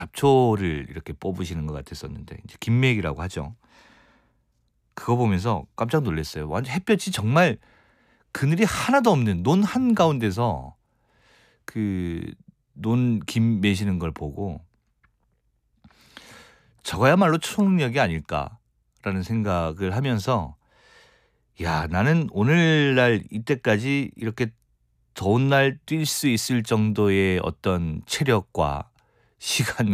잡초를 이렇게 뽑으시는 것 같았었는데 이제 김맥이라고 하죠. 그거 보면서 깜짝 놀랐어요. 완전 햇볕이 정말 그늘이 하나도 없는 논 한가운데서 그 논 김 매시는 걸 보고 '저거야말로 초능력이 아닐까.'라는 생각을 하면서 '야 나는 오늘날 이때까지 이렇게 더운 날 뛸 수 있을 정도의 어떤 체력과 시간